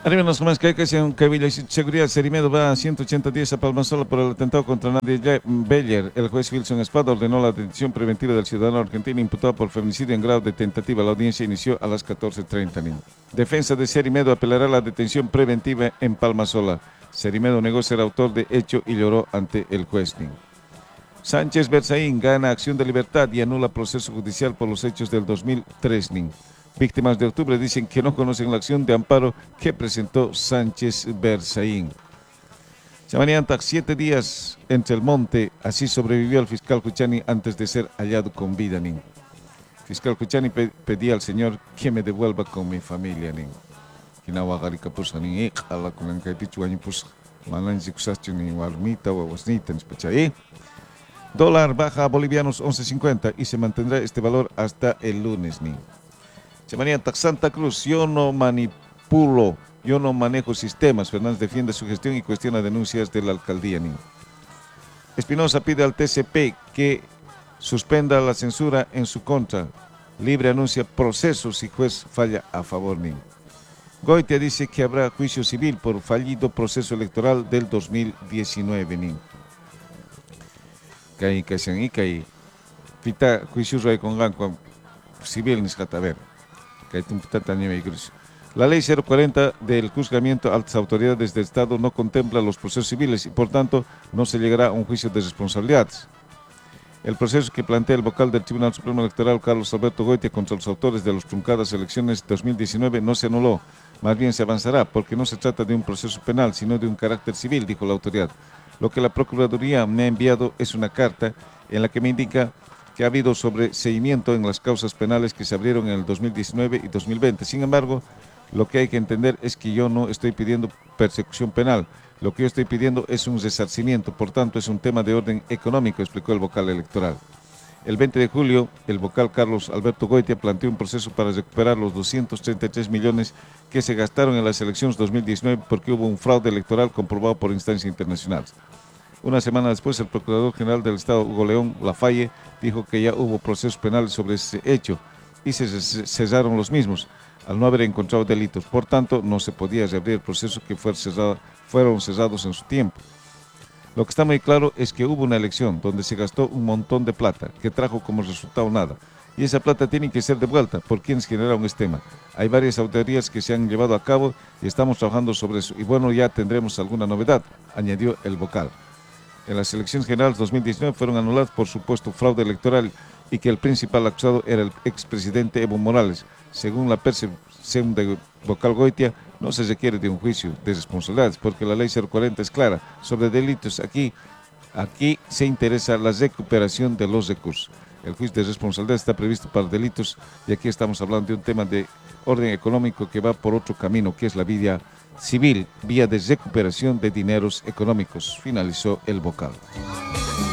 Arriba nos comas que Villa Seguridad Serimedo va a 180 días a Palmasola por el atentado contra Nadia Beller. El juez Wilson Espada ordenó la detención preventiva del ciudadano argentino imputado por feminicidio en grado de tentativa. La audiencia inició a las 14:30. Defensa de Serimedo apelará a la detención preventiva en Palmasola. Serimedo negó ser autor de hecho y lloró ante el juez. Sánchez Berzaín gana acción de libertad y anula proceso judicial por los hechos del 2003. Víctimas de octubre dicen que no conocen la acción de amparo que presentó Sánchez Berzaín. Se manían 7 días entre el monte, así sobrevivió el fiscal Cuchani antes de ser hallado con vida. Fiscal Cuchani pedía al Señor que me devuelva con mi familia. Dólar baja a bolivianos 11.50 y se mantendrá este valor hasta el lunes. Semana Santa Cruz, yo no manipulo, yo no manejo sistemas. Fernández defiende su gestión y cuestiona denuncias de la alcaldía. Espinosa pide al TCP que suspenda la censura en su contra. Libre anuncia procesos si juez falla a favor. Goitia dice que habrá juicio civil por fallido proceso electoral del 2019. Pita juicio con ganco civil ni ver. La ley 040 del juzgamiento a las autoridades del Estado no contempla los procesos civiles y por tanto no se llegará a un juicio de responsabilidades. El proceso que plantea el vocal del Tribunal Supremo Electoral, Carlos Alberto Goitia, contra los autores de las truncadas elecciones 2019 no se anuló, más bien se avanzará porque no se trata de un proceso penal sino de un carácter civil, dijo la autoridad. Lo que la Procuraduría me ha enviado es una carta en la que me indica que ha habido sobreseimiento en las causas penales que se abrieron en el 2019 y 2020. Sin embargo, lo que hay que entender es que yo no estoy pidiendo persecución penal. Lo que yo estoy pidiendo es un resarcimiento. Por tanto, es un tema de orden económico, explicó el vocal electoral. El 20 de julio, el vocal Carlos Alberto Goitia planteó un proceso para recuperar los 233 millones que se gastaron en las elecciones 2019 porque hubo un fraude electoral comprobado por instancias internacionales. Una semana después, el Procurador General del Estado, Hugo León Lafalle, dijo que ya hubo procesos penales sobre ese hecho y se cesaron los mismos, al no haber encontrado delitos. Por tanto, no se podía reabrir el proceso que fueron cesados en su tiempo. Lo que está muy claro es que hubo una elección donde se gastó un montón de plata, que trajo como resultado nada. Y esa plata tiene que ser devuelta por quienes generaron este tema. Hay varias auditorías que se han llevado a cabo y estamos trabajando sobre eso. Y bueno, ya tendremos alguna novedad, añadió el vocal. En las elecciones generales 2019 fueron anuladas por supuesto fraude electoral y que el principal acusado era el expresidente Evo Morales. Según la percepción de vocal Goitia, no se requiere de un juicio de responsabilidades porque la ley 040 es clara sobre delitos. Aquí se interesa la recuperación de los recursos. El juicio de responsabilidad está previsto para delitos y aquí estamos hablando de un tema de orden económico que va por otro camino, que es la vía civil, vía de recuperación de dineros económicos, finalizó el vocal.